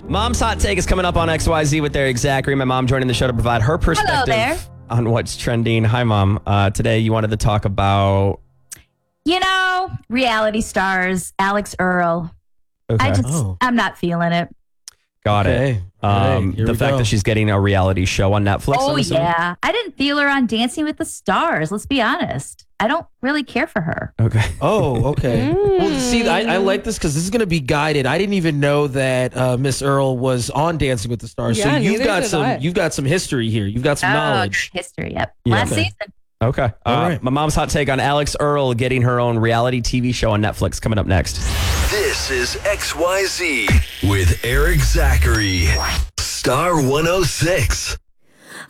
Mom's Hot Take is coming up on XYZ with Eric Zachary. My mom joining the show to provide her perspective there. on what's trending. Hi, Mom. Today you wanted to talk about... reality stars, Alex Earl. Okay. I'm not feeling it. Got it. The fact that she's getting a reality show on Netflix. Oh, yeah. I didn't feel her on Dancing with the Stars. Let's be honest. I don't really care for her. Okay. Oh, okay. Well, see, I like this because this is going to be guided. I didn't even know that Miss Earl was on Dancing with the Stars. Yeah, so you've neither got some history here. You've got some knowledge. History, yep. Yeah. Last season. Okay. All right. My mom's hot take on Alex Earl getting her own reality TV show on Netflix coming up next. This is XYZ with Eric Zachary. Star 106.